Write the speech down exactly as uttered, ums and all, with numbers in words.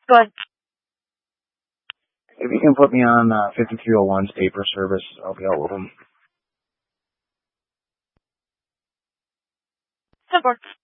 Good. If you can put me on uh, fifty-three oh one's paper service, I'll be out with them. Support.